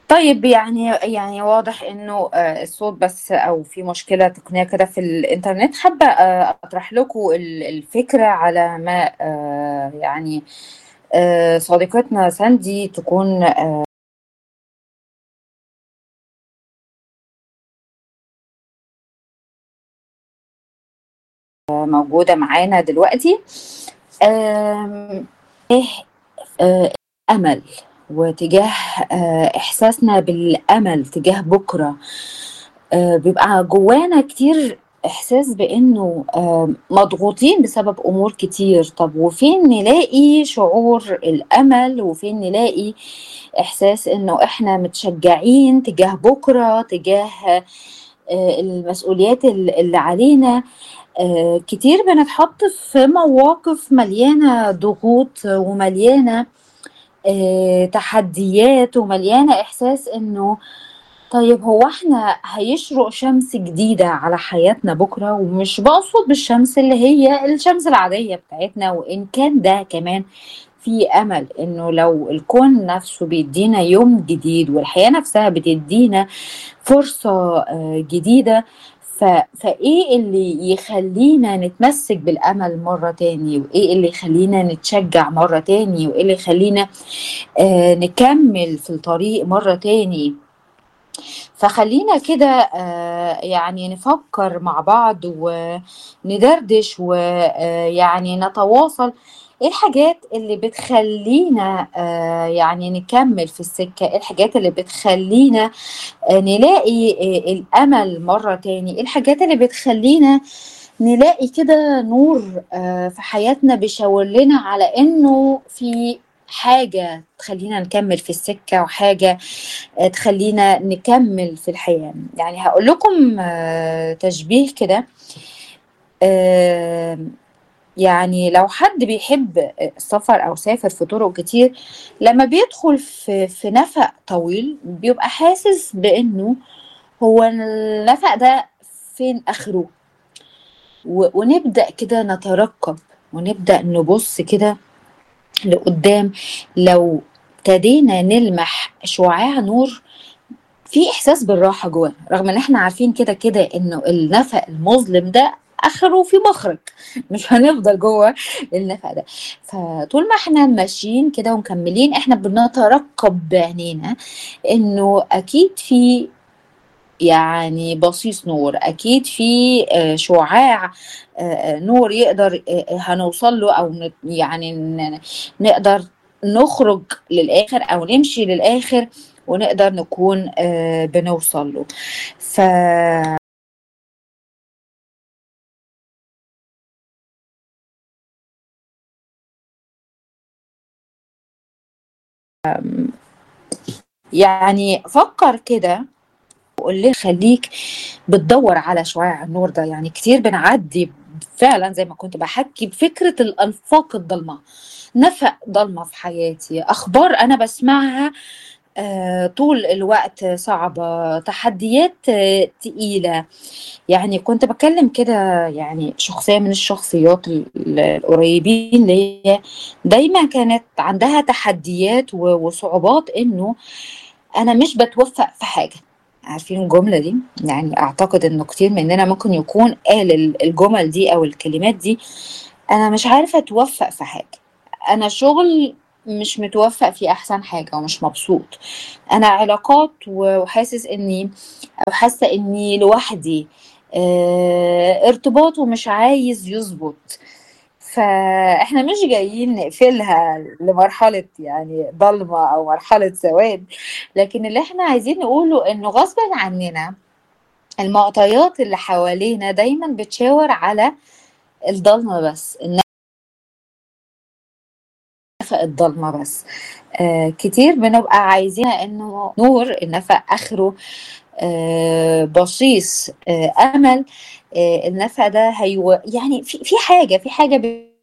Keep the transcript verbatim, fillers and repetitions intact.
طيب يعني يعني واضح إنه آآ الصوت بس أو في مشكلة تقنية كده في الإنترنت، حابة آآ أطرح لكم ال الفكرة على ما آآ يعني آآ صديقتنا ساندي تكون آآ موجودة معانا دلوقتي. آمم إيه آآ أمل وتجاه آآ إحساسنا بالأمل تجاه بُكرة. آآ بيبقى جوانا كتير إحساس بإنه آآ مضغوطين بسبب أمور كتير، طب وفين نلاقي شعور الأمل، وفين نلاقي إحساس إنه إحنا متشجعين تجاه بُكرة، تجاه آآ المسؤوليات ال اللي علينا. آآ كتير بنتحط في مواقف مليانة ضغوط ومليانة آآ تحديات ومليانة إحساس إنه طيب هو إحنا هيشرق شمس جديدة على حياتنا بُكرة، ومش باقصد بالشمس اللي هي الشمس العادية بتاعتنا، وإن كان ده كمان في أمل إنه لو الكون نفسه بيدّينا يوم جديد والحياة نفسها بتدّينا فرصة آآ جديدة، ف فإيه اللي يخلّينا نتمسّك بالأمل مرّة تاني، وإيه اللي يخلّينا نتشجّع مرّة تاني، وإيه اللي يخلّينا آآ نكمّل في الطريق مرّة تاني. فخلّينا كده آآ يعني نفكّر مع بعض وندردش وآآ يعني نتواصل، إيه الحاجات اللي بتخلّينا آآ يعني نكمّل في السكة، إيه الحاجات اللي بتخلّينا آآ نلاقي آآ الأمل مرّة تاني، إيه الحاجات اللي بتخلّينا نلاقي كده نور آآ في حياتنا بيشاور لنا على إنه في حاجة تخلّينا نكمّل في السكة وحاجة آآ تخلّينا نكمّل في الحياة. يعني هاقول لكم تشبيه كده. آمم يعني لو حد بيحب أ السفر أو سافر في طُرق كتير، لمّا بيدخل في في نفق طويل بيبقى حاسس بإنه هو النفق ده فين آخره؟ و ونبدأ كده نترقب ونبدأ نبُص كده لقدّام، لو ابتدينا نلمح شُعاع نور في إحساس بالراحة جوانا، رغم إن إحنا عارفين كده، كده إنه النفق المظلم ده آخره في مخرج، مش هنفضل جوّه النفق ده. فطول ما إحنا ماشيين كده ومكمّلين، إحنا بنترقب بعينينا إنه أكيد في يعني بصيص نور، أكيد في آآ شُعاع آآ نور يقدر آآ هنوصل له أو نت يعني ن نقدر نخرج للآخر أو نمشي للآخر ونقدر نكون آآ بنوصل له. ف يعني فكّر كده وقُل لي خلّيك بتدوّر على شُعاع النور ده، يعني كتير بنعدّي فعلًا زي ما كنت باحكّي بفكرة الأنفاق الضلمة، نفق ضلمة في حياتي، أخبار أنا باسمعها آآ طول الوقت صعبة، تحديات آه، تقيلة. يعني كنت باكلّم كده يعني شخصية من الشخصيات ال ال القريبين ليّا، دايمًا كانت عندها تحديات و وصعوبات إنه أنا مش باتوفّق في حاجة. عارفين الجملة دي؟ يعني أعتقد إنه كتير مننا ممكن يكون قال ال الجُمل دي أو الكلمات دي، أنا مش عارف أتوفّق في حاجة، أنا شغل مش متوفّق فيه أحسن حاجة ومش مبسوط، أنا علاقات و وحاسس إني أو حاسة إني لوحدي، آآ ارتباط ومش عايز يضبط. فإحنا مش جايين نقفلها لمرحلة يعني ضلمة أو مرحلة سواد، لكن اللي إحنا عايزين نقوله إنه غصبٍ عننا المعطيات اللي حوالينا دايمًا بتشاور على الضلمة بس، النفق الضلمة بس. آآ كتير بنبقى عايزين إنه نور النفق آخره آآ بصيص آآ أمل. آآ النفق ده هيو يعني في في حاجة في حاجة